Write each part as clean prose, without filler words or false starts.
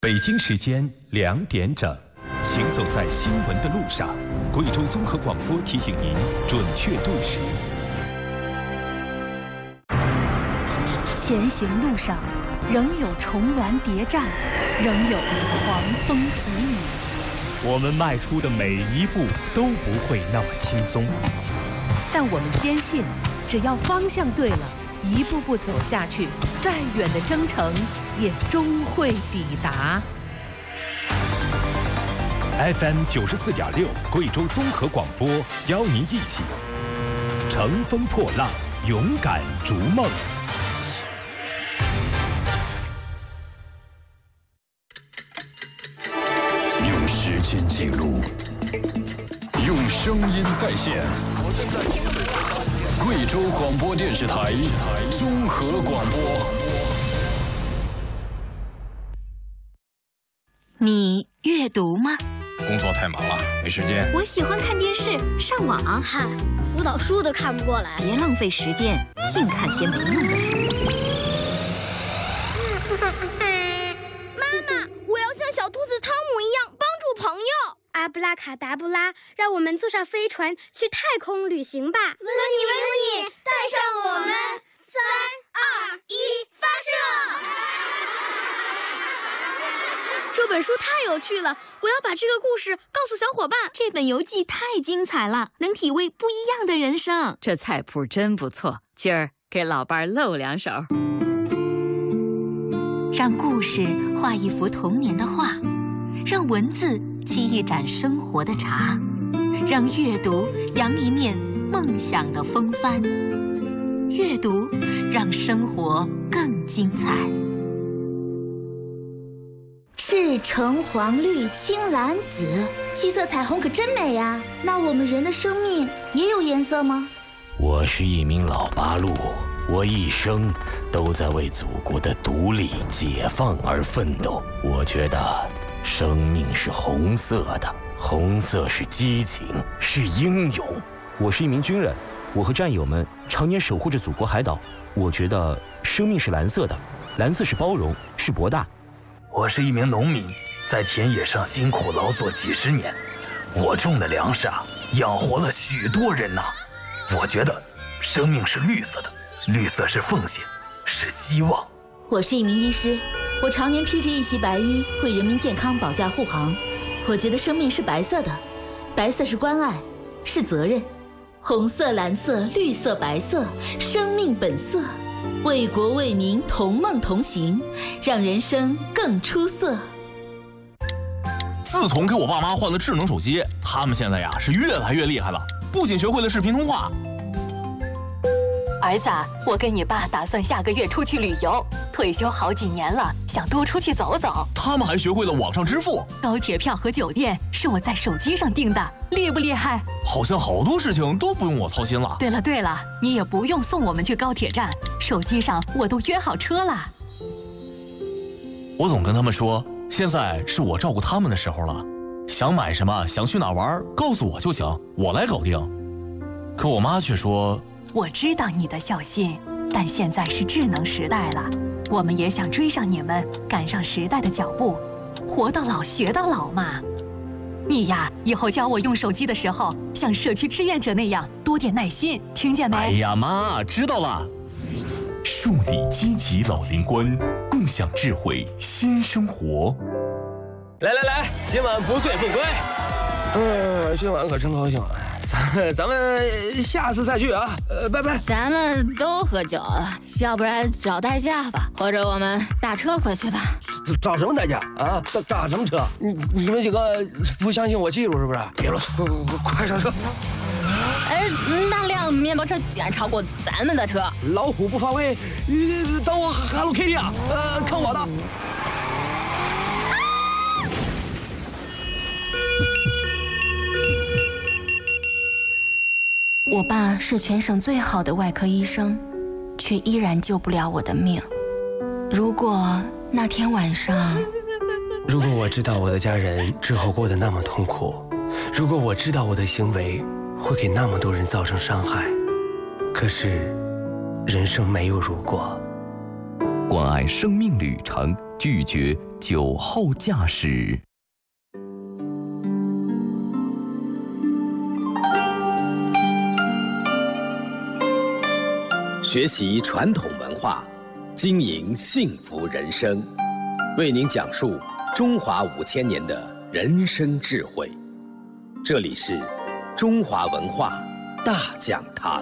北京时间2点整，行走在新闻的路上，贵州综合广播提醒您准确对时。 前行路上，仍有重峦叠嶂，仍有狂风急雨。 我们迈出的每一步都不会那么轻松， 但我们坚信，只要方向对了，一步步走下去，再远的征程也终会抵达。 FM 94.6，贵州综合广播邀您一起乘风破浪，勇敢逐梦。 用时间记录，用声音再现。贵州广播电视台综合广播。 你阅读吗？ 工作太忙了，没时间。 我喜欢看电视、上网。 嗨，辅导书都看不过来。 别浪费时间，净看些没用的书。 妈妈，我要像小兔子汤姆一样帮助朋友。阿布拉卡达布拉，让我们坐上飞船去太空旅行吧！温妮，带上我们！3、2、1，发射！这本书太有趣了，我要把这个故事告诉小伙伴。 这本游记太精彩了，能体味不一样的人生。 这菜谱真不错，今儿给老伴儿露2手。 让故事画一幅童年的画，让文字沏一盏生活的茶，让阅读扬一面梦想的风帆。阅读让生活更精彩。 是橙黄绿青蓝紫，7色彩虹可真美呀！那我们人的生命也有颜色吗？ 我是一名老八路，我一生都在为祖国的独立解放而奋斗。我觉得生命是红色的，红色是激情，是英勇。 我是一名军人，我和战友们常年守护着祖国海岛。我觉得生命是蓝色的，蓝色是包容，是博大。 我是一名农民，在田野上辛苦劳作几10年，我种的粮食养活了许多人呐。我觉得生命是绿色的，绿色是奉献，是希望。 我是一名医师，我常年披着一袭白衣，为人民健康保驾护航。我觉得生命是白色的，白色是关爱，是责任。红色、蓝色、绿色、白色，生命本色。为国为民同梦同行，让人生更出色。 自从给我爸妈换了智能手机，他们现在是越来越厉害了，不仅学会了视频通话。 儿子，我跟你爸打算下个月出去旅游，退休好几年了，想多出去走走。 他们还学会了网上支付， 高铁票和酒店是我在手机上订的，厉不厉害？ 好像好多事情都不用我操心了。 对了，你也不用送我们去高铁站，手机上我都约好车了。 我总跟他们说，现在是我照顾他们的时候了，想买什么，想去哪玩，告诉我就行，我来搞定。可我妈却说， 我知道你的孝心，但现在是智能时代了，我们也想追上你们，赶上时代的脚步，活到老学到老嘛。你以后教我用手机的时候，像社区志愿者那样多点耐心，听见没？ 哎呀妈，知道了。树立积极老龄观，共享智慧新生活。 来，今晚不醉不归。今晚可真高兴啊！咱们下次再聚啊！拜拜。 咱们都喝酒了，要不然找代驾吧，或者我们打车回去吧。 找什么代驾啊？打什么车？你们几个不相信我技术是不是？别啰嗦，快上车。 那辆面包车竟然超过咱们的车。 老虎不发威，等我Hello Kitty啊！看我的。 我爸是全省最好的外科医生，却依然救不了我的命。如果那天晚上， 如果我知道我的家人之后过得那么痛苦，如果我知道我的行为会给那么多人造成伤害，可是人生没有如果， 关爱生命旅程，拒绝酒后驾驶。 学习传统文化，经营幸福人生，为您讲述中华5000年的人生智慧。这里是中华文化大讲堂。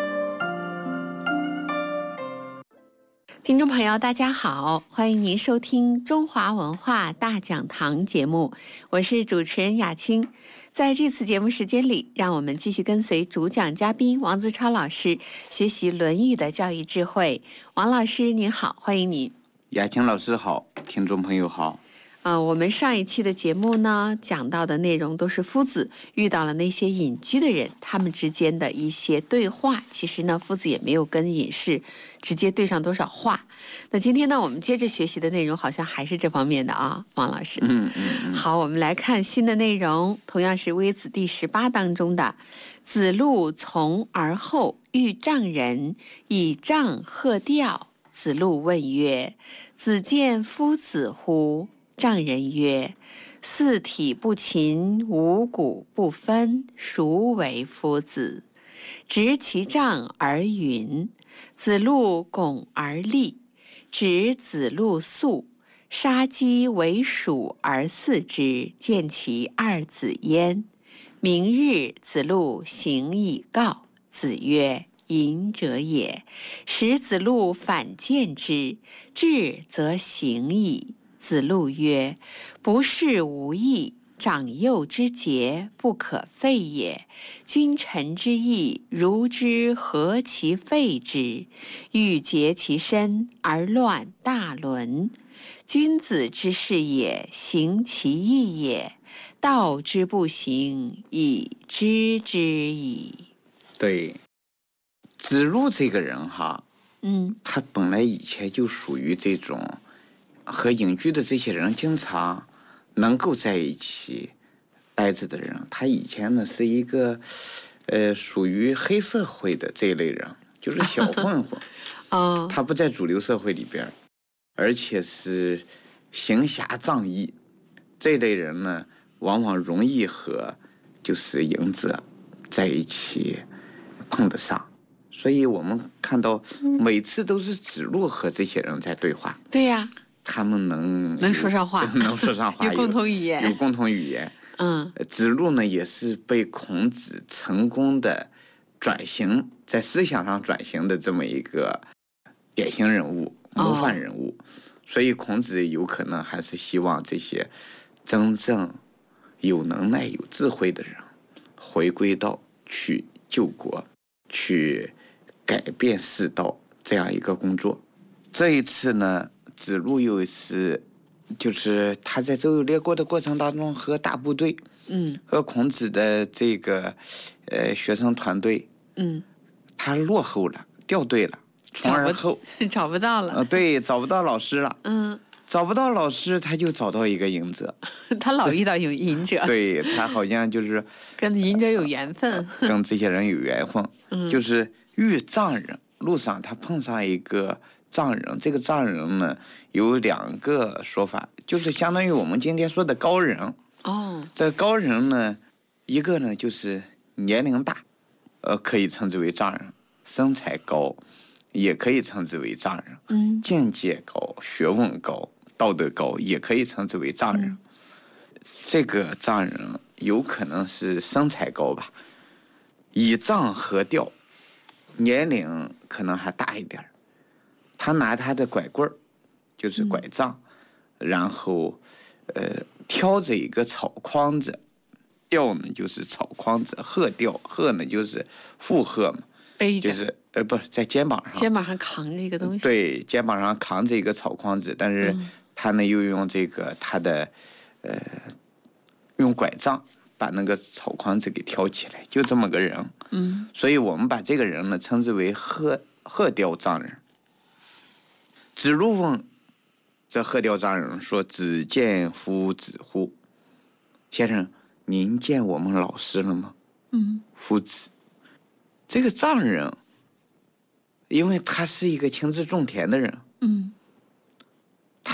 听众朋友，大家好，欢迎您收听中华文化大讲堂节目，我是主持人雅青。在这次节目时间里，让我们继续跟随主讲嘉宾王自超老师学习《论语》的教育智慧。王老师您好，欢迎你。 雅青老师好，听众朋友好。 我们上一期的节目呢，讲到的内容都是夫子遇到了那些隐居的人，他们之间的一些对话。其实呢，夫子也没有跟隐士直接对上多少话。那今天呢，我们接着学习的内容好像还是这方面的啊，王老师。好，我们来看新的内容，同样是《微子》第18当中的“子路从而后遇丈人，以杖喝吊。子路问曰：‘子见夫子乎？’丈人曰：‘四体不勤，五谷不分，孰为夫子？’执其杖而云。子路拱而立，指子路粟，杀鸡为黍而饲之，见其二子焉。明日子路行以告。子曰：‘隐者也。’使子路反见之，至则行矣。子路曰：‘不是无益，长幼之节，不可废也。君臣之义，如之何其废之？欲竭其身而乱大伦。君子之事也，行其义也。道之不行，以知之矣。’ 对，子路这个人哈，他本来以前就属于这种和隐居的这些人经常能够在一起待着的人。他以前呢是一个属于黑社会的这一类人，就是小混混。他不在主流社会里边，而且是行侠仗义。这类人呢，往往容易和就是隐者在一起碰得上。所以我们看到每次都是子路和这些人在对话。 对呀。 他们能说上话， 能说上话， 有共同语言， 有共同语言。子路呢也是被孔子成功的转型，在思想上转型的这么一个典型人物、模范人物。所以孔子有可能还是希望这些真正有能耐、有智慧的人回归到去救国、去改变世道这样一个工作。这一次呢，子路又是，就是他在周游列国的过程当中和大部队，和孔子的这个学生团队，他落后了，掉队了，从而后找不到了， 对，找不到老师了，找不到老师，他就找到一个隐者， 他老遇到有隐者， 对，他好像就是跟隐者有缘分， 跟这些人有缘分，就是遇丈人，路上他碰上一个丈人，这个丈人呢有2个说法，就是相当于我们今天说的高人。这高人呢，一个呢就是年龄大，可以称之为丈人；身材高，也可以称之为丈人；见解高、学问高、道德高，也可以称之为丈人。这个丈人有可能是身材高吧，以杖合吊，年龄可能还大一点。他拿他的拐棍儿，就是拐杖，然后挑着一个草筐子，吊呢就是草筐子，鹤吊，鹤呢就是负鹤嘛， 背着， 就是不是在肩膀上扛着一个东西， 对，肩膀上扛着一个草筐子，但是他呢又用这个他的用拐杖把那个草筐子给挑起来，就这么个人。所以我们把这个人呢称之为鹤吊丈人。子路问这鹤吊丈人说：“子见夫子乎？”先生，您见我们老师了吗？夫子，这个丈人，因为他是一个亲自种田的人，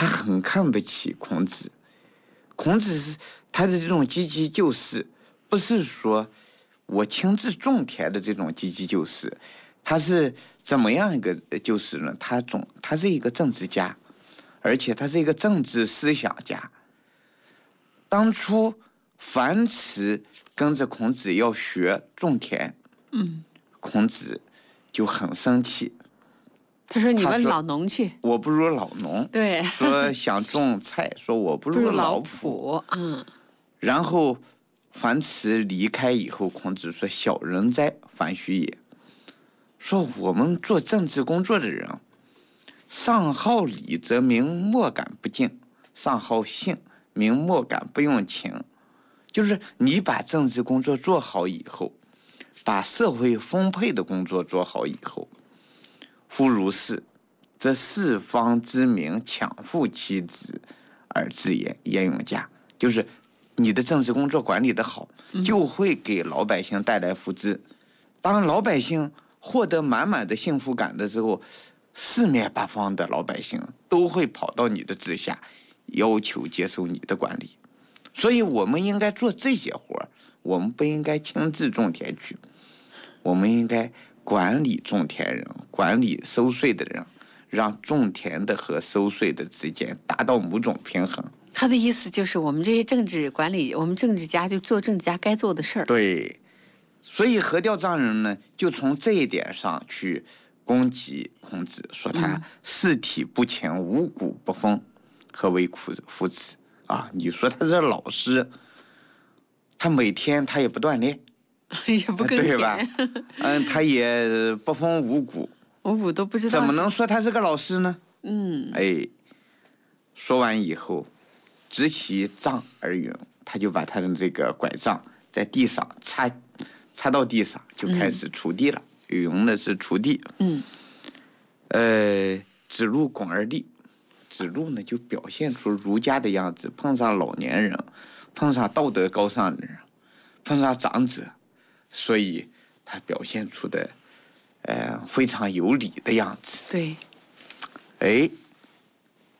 他很看不起孔子。孔子是他的这种积极救世，不是说我亲自种田的这种积极救世，他是怎么样一个救世呢？他是一个政治家，而且他是一个政治思想家。当初樊迟跟着孔子要学种田，孔子就很生气。 他说：“你问老农去。” 我不如老农。 对。 说想种菜，说我不如老圃。然后樊迟离开以后，孔子说：“小人哉，樊须也。”说我们做政治工作的人，上好礼则民莫敢不敬，上好信民莫敢不用情。就是你把政治工作做好以后，把社会分配的工作做好以后，夫如是，则四方之民强富其职而自焉用家。就是你的政治工作管理的好，就会给老百姓带来福祉。当老百姓获得满满的幸福感的时候，四面八方的老百姓都会跑到你的治下，要求接受你的管理。所以我们应该做这些活，我们不应该亲自种田去，我们应该管理种田人，管理收税的人，让种田的和收税的之间达到某种平衡。 他的意思就是我们这些政治管理，我们政治家就做政治家该做的事儿。 对，所以何调丈人呢，就从这一点上去攻击孔子，说他四体不勤，五谷不丰，何为夫子啊？你说他是老师，他每天他也不锻炼， 也不耕田， 对吧？他也不丰五谷， 五谷都不知道， 怎么能说他是个老师呢？说完以后，执其杖而云，他就把他的这个拐杖在地上擦到地上，就开始锄地了。云的是锄地。子路拱而立，子路呢就表现出儒家的样子，碰上老年人，碰上道德高尚的人，碰上长者，所以他表现出的非常有礼的样子。 对。